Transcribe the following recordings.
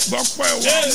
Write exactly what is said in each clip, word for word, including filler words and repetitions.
gbọ́pẹ́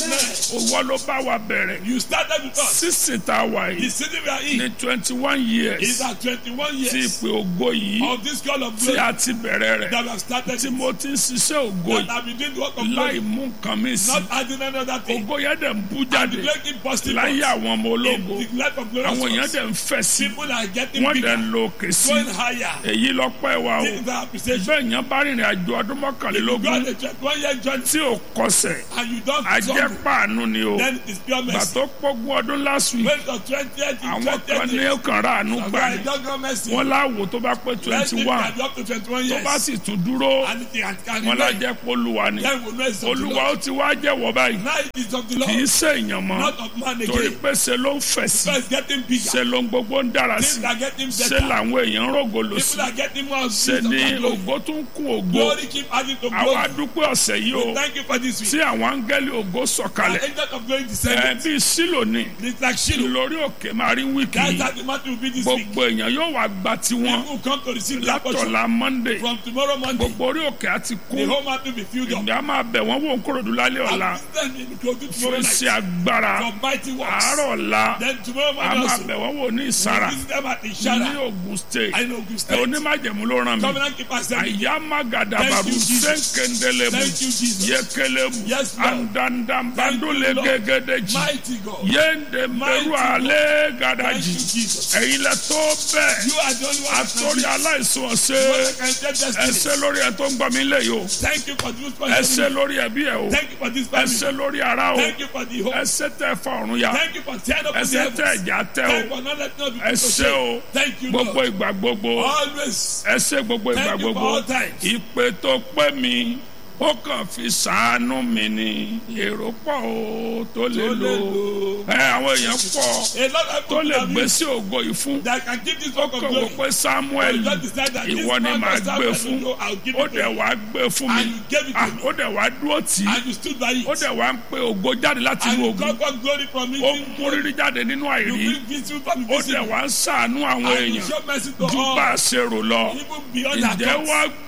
wa òwò ló bá wa bẹ̀rẹ̀ You started with us. sísìn tá a wà The yìí city we are in ní twenty one years is at twenty-one tí years ìpè ògo yìí of this call of tí glory a ti bẹ̀rẹ̀ rẹ̀ that we have started. tí mo ti ń ṣiṣẹ́ ògo That yìí have been doing the work of láì glory, mú nǹkan mi sí not adding another thing. ògo yẹn dẹ̀ ń bú And jáde the great thing positive láyé àwọn ọmọ ológo in the life of glorious àwọn èèyàn ones. dẹ̀ ń fẹ̀ sí People are getting wọ́n dẹ̀ bigger, ń lo òkè sí going higher. èyí lọ́pẹ́ wa o This is our appreciation. bẹ́ẹ̀ yẹn bá rìnrìn àjò ọdún If you go on mọ́kànlélógún a twenty-one year journey tí ò kọsẹ̀ and you don't stumble, ajẹ́pàánú ni o then it is pure gbà mercy. tó pọ́gbọ́n ọdún last week When the twentieth in àwọn kan ní twentieth ọkàn rà àánú gbà I ní don't go mercy. wọ́n láwo tó bá pé Let twenty it one can be up to twenty-one tó bá years. sì tún dúró And it can can wọ́n remain. lájẹ́ pé olúwa ni Then we know it's of the olúwa Lord. ó ti wá jẹ́wọ́ báyìí Now it is of the kì í Lord, ṣe èèyàn mọ́ not of man torí again. pé ṣe ló ń fẹ̀ sí First getting bigger. ṣe ló ń gbogbo ń dára sí Things are getting ṣe better. làwọn èèyàn ń rògòlò sí People are getting more of ṣe this of ni that glory. ògo tún kún ògo Glory keep adding to àwa glory. dúpẹ́ ọ̀sẹ̀ yìí o We thank you for this tí week. àwọn áńgẹ́lì ògo Our sọ̀kalẹ̀ angel of glory ẹ̀ descended. bíi sílò ni It's like Shiloh. lórí òkè máa rí wíìkì That's yìí how the matter will be this week. gbogbo èèyàn yóò wá gba tiwọn People come to receive the portion látọ̀la monday from tomorrow Monday. gbogbo orí òkè á ti The kún whole matter will be filled up. èmi á máa bẹ̀ wọ́n wò ń kúròdú lálẹ́ ọ̀la And then it will do fún tomorrow iṣẹ́ night. agbára For mighty works. àárọ̀ ọ̀la Then tomorrow a morning máa also. bẹ̀ wọ́n wò ní ìsara We visit them at ní Ishara. Ògùn state I know Ogun ẹ̀ State. onímájẹ̀mú ló rán mi Covenant keeper sent me. àyà magada Thank baru you, Jesus. sẹ́ńkẹ́ndẹ́lẹ́mù Thank you, Jesus. yẹkẹlẹ́mù Yes, Lord. àndàndàmbàdúlẹ̀ Lord. gẹ́gẹ́dẹ́jì Mighty God. yéèndé Mighty mbẹ́rù God. alẹ́ Thank gàdájì you, Jesus. ẹ̀yin lẹ tó bẹ́ẹ̀ You are the only one that can àtòrí do aláìsàn it. ọ̀sẹ̀ You can take destiny. ẹsẹ̀ lórí ẹ̀ tó ń gbọ́ mi lé yìí o Thank you for this ẹsẹ̀ person. lórí ẹbí ẹ̀ o Thank you for this ẹsẹ̀ family. lórí ara o Thank you for the hope. ẹsẹ̀ tẹ̀ fọ ọ̀run ya Thank you for tearing up the ẹsẹ̀ tẹ̀ heavens. ẹ̀já tẹ̀ Thank you o for not letting us be put to ẹsẹ̀ o shame. Thank you, gbogbo Lord. ìgbà gbogbo Always. ẹsẹ̀ gbogbo ìgbà Thank you for gbogbo all times. ìpè tó pẹ́ mi ó kàn fi sàánú mi ní èrò pọ̀ o tó lè Tó lò lè lò. ẹ àwọn èèyàn pọ̀ A lot of tó people lè have gbé used sí ògo yìí fún that can give this work of kò wò glory. pé Samuel But God decided that this ìwọ ni man màá must have gbé and fún so I'll give ó it to dẹ̀ you. wá gbé fún mi And you gave it to Ah, me. ó dẹ̀ wá dúró tì í And you stood by it. ó dẹ̀ wá ń pe ògo jáde láti And inú you ògo got God glory from it. ó ń mú rírí jáde nínú You àìrí bring victory from ó dẹ̀ invisible. wá ń ṣàánú àwọn And you èèyàn show mercy to ju bá a all. ṣe rò lọ Even beyond our ǹjẹ́ thoughts. wá gbọ́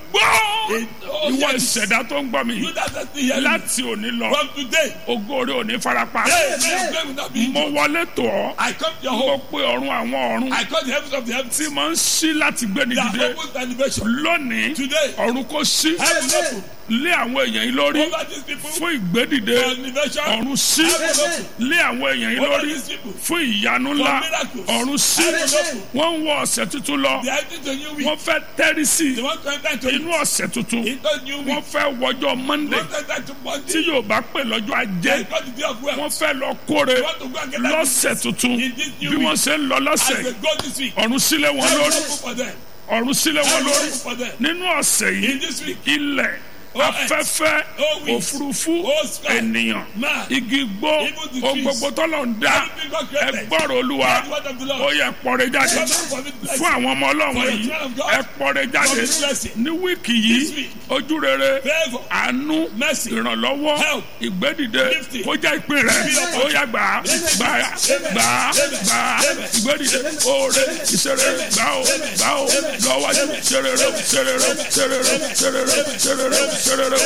Oh, ìwọ yes. ìṣẹ̀dá tó ń gbọ́ mi You that are still here. láti òní lọ From today. ògo orí òní farapa Hey, man, God will not be mo injured. wọlé tọ̀ ọ́ I come to your mo home. pe ọ̀run àwọn ọ̀run I call the heavens of the heavens. tí mo ń ṣí láti gbé ní That dìde opens the elevation. lónìí Today. ọ̀run kò ṣí Heaven open. lé àwọn èèyàn yìí lórí Over these people. fún ìgbédìde For elevation. ọ̀run sí Heaven lé àwọn èèyàn yìí Over lórí these people. fún ìyanu ńlá For miracles. ọ̀run sí Heaven open. wọ́n ń wọ ọ̀sẹ̀ tuntun lọ They are entering a new week. wọ́n fẹ́ tẹ́rí sí They want to enter into inú ọ̀sẹ̀ tuntun into a new week. wọ́n fẹ́ wọjọ́ monday They want to enter into Monday. tí yóò bá pè lọ́jọ́ ajé They call the day of wealth. wọ́n fẹ́ lọ kóre They want to go and get that lọ́sẹ̀ tuntun in this new bí wọ́n week. ṣe ń lọ As lọ́sẹ̀ they go this week. ọ̀run sílẹ̀ wọn Heaven lórí open for them. ọ̀run sílẹ̀ wọn Heaven lórí open for them. nínú ọ̀sẹ̀ In yìí this week. ilẹ̀ Oh, afẹ́fẹ́ oh, wind. òfurufú Oh, sky. ènìyàn Man. igi gbó Even the ohun trees. gbogbo tọ́lọ̀ ń dá Everything God created. ẹgbọ́rọ̀ olúwa Hear the word of the Lord. ó yẹ pọ̀rẹ́ jáde Come out from it blessing. fún àwọn ọmọ ọlọ́run For the yìí children of God. ẹ pọ̀rẹ́ jáde For this blessing. ní wíìkì yìí This week. ojú rere Favor. àánú Mercy. ìrànlọ́wọ́ Help. ìgbédìde Lifting. kó jẹ́ ìpín rẹ̀ ó yá gbà á gbà á gbà á gbà á ìgbédìde oore ìṣeré gbà ó gbà ó lọ́wọ́dé ṣerere ṣerere ṣerere ṣerere ṣerere ṣerere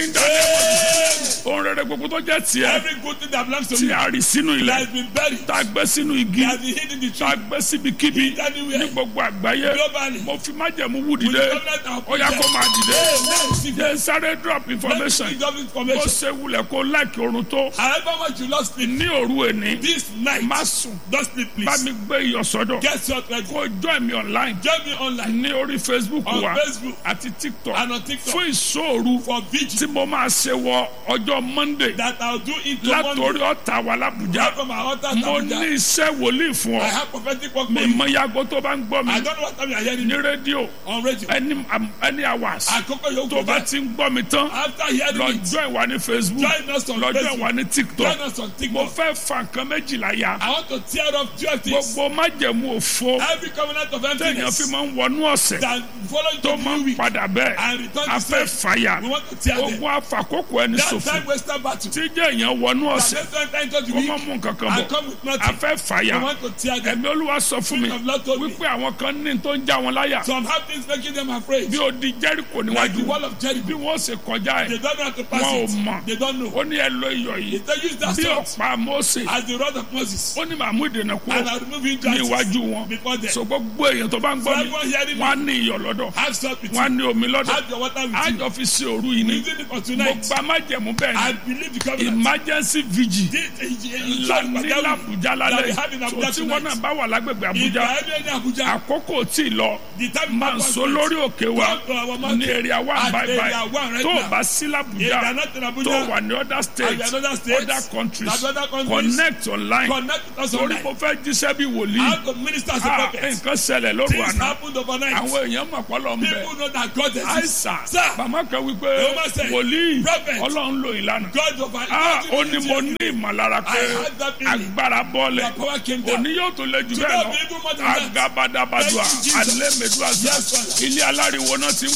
ìdánimọ̀ ohun rere gbogbo tó jẹ́ tiẹ̀ Every good thing that belongs to tí me a rì sínú that ilẹ̀ has been buried, tá a gbé sínú igi that has been hidden in the tá a tree, gbé síbikíbi anywhere, ní gbogbo àgbáyé globally, mo fi májẹ̀mú wú with the dìde covenant of ó yá kó máa dìde Amen. Receive jẹ́ sáré drop Let me information give you ó information. ṣe wulẹ̀ kó láìkí oorun tó However much you lost sleep ní òru èní this night, má sùn don't sleep, bá please. mi gbé iyọ̀ sọ́dọ̀ Get your ready. kó join mi online Join me online ní orí Facebook on wa Facebook àti TikTok and on TikTok fún ìṣòro for vigil tí mo máa ṣe wọ ọjọ́ Monday that I'll do into látòrí Monday. ọ̀tà wa l'Abuja Right from our altar mo to ní Abuja. iṣẹ́ wòlíì fún I ọ have prophetic work for mi you. mọ yago tó bá ń gbọ́ mi I don't know what time you are hearing ní me rédíò on radio. any any hours Àkókò yóò tó kó bá bẹ́ẹ̀. ti ń gbọ́ mi tán After hearing lọ it, join wa ní Facebook join us on lọ join Facebook. wa ní TikTok Join us on mo TikTok. fẹ́ fa nǹkan méjìlá ya I want to tear off twelve things. gbogbo májẹ̀mú òfo Every covenant of téèyàn fi emptiness máa ń wọnú ọ̀sẹ̀ that follow you tó to máa the ń week padà bẹ́ẹ̀ and return a the fẹ́ same. fàyà We want to tear them. ogun afàkókò ẹni That ṣòfò time waster mental battle. tí jẹ́ èèyàn wọnú That ọ̀sẹ̀ next time enter the kó má week mú nǹkan kan and bọ̀ come with a nothing. fẹ́ fàyà I want to tear them. ẹ̀mí olúwa sọ fún mi Spirit of Lord told me. wípé àwọn kan ní tó ń já wọn láyà Some have things making them afraid. bí odi Jẹ́ríkò Like the níwájú wall of bí Jericho. wọ́n ṣe kọjá They ẹ̀ don't know how to pass wọn ò it. mọ̀ They don't know. ó ní ẹ lo iyọ̀ yìí They use that bí sword ọ̀pá Mósè as the rod of Moses. ó ní màá mú ìdènà kúrò And I'll remove ní injustice iwájú wọn before them. so gbogbo èèyàn tó bá ń gbọ́ mi Everyone hearing wọ́n á me. ní iyọ̀ lọ́dọ̀ Have salt with wọ́n á you. ní omi lọ́dọ̀ Have your water with you. àjọ fi ṣe òru yìí ni Using it for mo tonight. gba májẹ̀mú bẹ́ẹ̀ I ni believe the covenant. emergency vigil la ní l'Abuja lálẹ́ tó tí wọ́n náà bá wà lágbègbè Abuja Abuja. àkókò tí lọ The time máa ń so lórí òkè wa Come to our mountain. ní èrè àwa At báyìí area one right tó o now. bá sí If you l'Abuja are not in tó Abuja, wà ní other states other states, other countries that other countries, connect online connect with us torí online. mo fẹ́ jíṣẹ́ bí wòlíì How to minister as a Ah, prophet. nǹkan ṣẹlẹ̀ lóru Things àná happened overnight. àwọn èèyàn mọ̀ pọ́ lọ ń bẹ̀ People know that God exists. àìsàn Sir, bàmá kan wípé The woman said, wòlíì Prophet, ọlọ́run lò ìlànà God over ah ó ní mo ní ìmọ̀lára pé I had that feeling. agbára bọ́ọ̀lẹ̀ The power came down. òní yóò tó lé jù Today bẹ́ẹ̀ will be even more than lọ that. agabadabadua Thank you, Jesus. alẹ́ mẹ́dúwàsá Yes, Father. ilé aláriwo náà ti ń